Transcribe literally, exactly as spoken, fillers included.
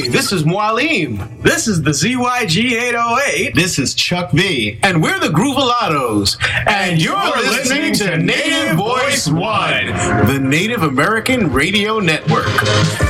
this is Mualim. This is the Z Y G eight oh eight. This is Chuck V. And we're the Groovalados. And you're, You're listening to Native Voice One, the Native American Radio Network.